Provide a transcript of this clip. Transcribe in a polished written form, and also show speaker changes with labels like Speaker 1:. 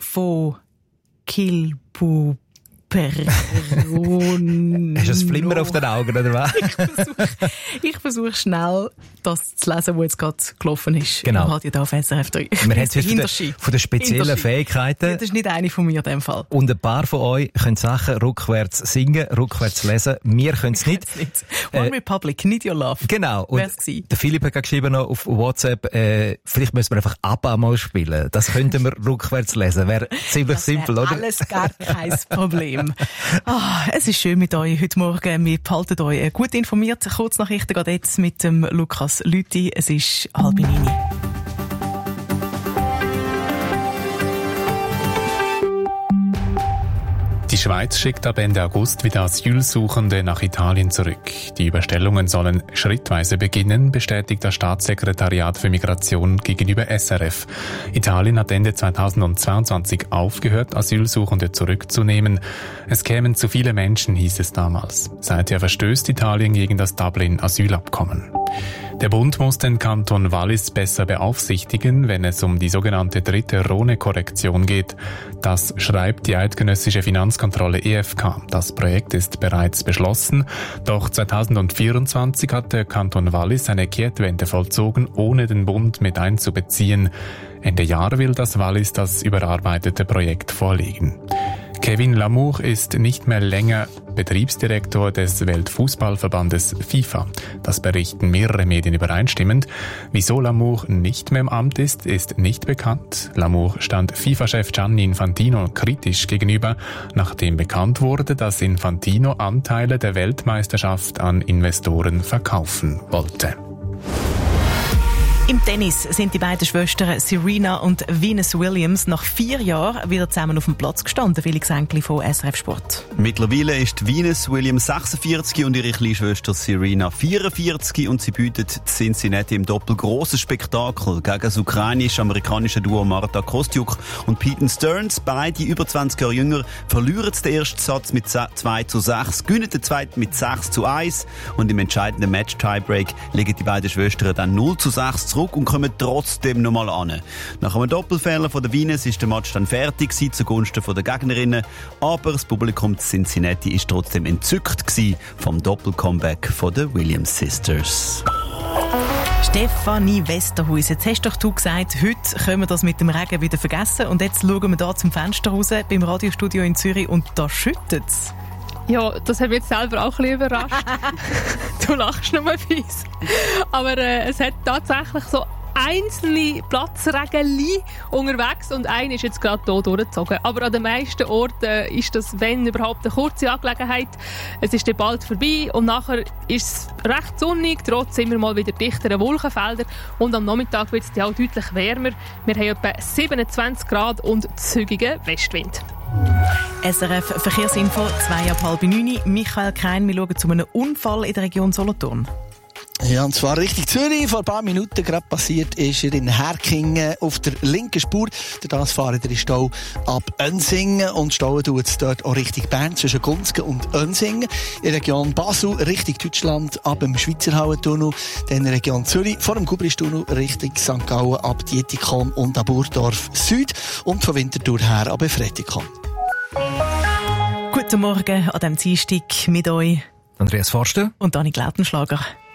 Speaker 1: von Kilbuperon.
Speaker 2: Hast du ein Flimmer auf den Augen, oder was?
Speaker 1: Ich versuche schnell das zu lesen, was jetzt gerade gelaufen ist.
Speaker 2: Genau.
Speaker 1: Man hat ja da auf SRF 3.
Speaker 2: Wir haben heute von den speziellen Fähigkeiten.
Speaker 1: Ja, das ist nicht eine von mir in dem Fall.
Speaker 2: Und ein paar von euch können Sachen rückwärts singen, rückwärts lesen. Wir können es nicht.
Speaker 1: One Republic, Need Your Love.
Speaker 2: Genau. Und der Philipp hat geschrieben noch auf WhatsApp, vielleicht müssen wir einfach ABBA mal spielen. Das könnten wir rückwärts lesen. Wäre ziemlich simpel, oder?
Speaker 1: Alles gar kein Problem. Es ist schön mit euch heute Morgen. Wir behalten euch gut informiert. Kurznachrichten geht jetzt mit dem Lukas Lüthi. Es ist 8:30.
Speaker 3: Die Schweiz schickt ab Ende August wieder Asylsuchende nach Italien zurück. Die Überstellungen sollen schrittweise beginnen, bestätigt das Staatssekretariat für Migration gegenüber SRF. Italien hat Ende 2022 aufgehört, Asylsuchende zurückzunehmen. Es kämen zu viele Menschen, hieß es damals. Seither verstößt Italien gegen das Dublin-Asylabkommen. Der Bund muss den Kanton Wallis besser beaufsichtigen, wenn es um die sogenannte dritte Rhone-Korrektion geht. Das schreibt die eidgenössische Finanzkontrolle EFK. Das Projekt ist bereits beschlossen, doch 2024 hat der Kanton Wallis eine Kehrtwende vollzogen, ohne den Bund mit einzubeziehen. Ende Jahr will das Wallis das überarbeitete Projekt vorlegen. Kevin Lamour ist nicht mehr länger Betriebsdirektor des Weltfußballverbandes FIFA. Das berichten mehrere Medien übereinstimmend. Wieso Lamour nicht mehr im Amt ist nicht bekannt. Lamour stand FIFA-Chef Gianni Infantino kritisch gegenüber, nachdem bekannt wurde, dass Infantino Anteile der Weltmeisterschaft an Investoren verkaufen wollte.
Speaker 1: Im Tennis sind die beiden Schwestern Serena und Venus Williams nach 4 Jahren wieder zusammen auf dem Platz gestanden. Felix Enkli von SRF Sport.
Speaker 4: Mittlerweile ist Venus Williams 46 und ihre kleine Schwester Serena 44 und sie bietet Cincinnati im Doppel grosses Spektakel gegen das ukrainisch-amerikanische Duo Marta Kostyuk und Peyton Stearns. Beide über 20 Jahre jünger verlieren den ersten Satz mit 2:6, gewinnen den zweiten mit 6:1 und im entscheidenden Match-Tiebreak legen die beiden Schwestern dann 0:6 zurück und kommen trotzdem nochmal an. Nach einem Doppelfehler von der Venus ist der Match dann fertig gewesen, zugunsten der Gegnerinnen. Aber das Publikum zu Cincinnati ist trotzdem entzückt gewesen vom Doppel-Comeback von den Williams Sisters.
Speaker 1: Stefanie Westerhuis, jetzt hast doch du gesagt, heute können wir das mit dem Regen wieder vergessen. Und jetzt schauen wir da zum Fenster raus beim Radiostudio in Zürich und da schüttet es.
Speaker 5: Ja, das hat mich jetzt selber auch ein bisschen überrascht. Du lachst noch mal fies. Aber es hat tatsächlich so einzelne Platzregenli unterwegs und einer ist jetzt gerade hier durchgezogen. Aber an den meisten Orten ist das, wenn überhaupt, eine kurze Angelegenheit. Es ist dann bald vorbei und nachher ist es recht sonnig, trotzdem immer mal wieder dichtere Wolkenfelder und am Nachmittag wird es dann auch deutlich wärmer. Wir haben etwa 27 Grad und zügigen Westwind.
Speaker 1: SRF Verkehrsinfo, 8:30. Michael Krein, wir schauen zu einem Unfall in der Region Solothurn.
Speaker 6: Ja, und zwar Richtung Zürich. Vor ein paar Minuten gerade passiert ist er in Herkingen auf der linken Spur. Das fahren der Stau ab Önsingen und stauen tut es dort auch Richtung Bern zwischen Gunzgen und Önsingen. In der Region Basel Richtung Deutschland ab dem Schweizerhauentunnel. Dann in der Region Zürich vor dem Gubristunnel Richtung St. Gallen ab Dietikon und ab Burdorf Süd und von Winterthur her ab Fretikon.
Speaker 1: Guten Morgen an diesem Dienstag mit euch
Speaker 2: Andreas Forster
Speaker 1: und Anni Glautenschlager.